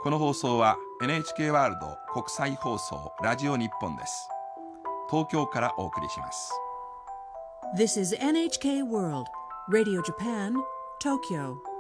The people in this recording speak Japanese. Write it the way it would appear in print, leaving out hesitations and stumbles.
この放送は NHK ワールド国際放送ラジオ日本です。東京からお送りします。 This is NHK World Radio Japan, Tokyo.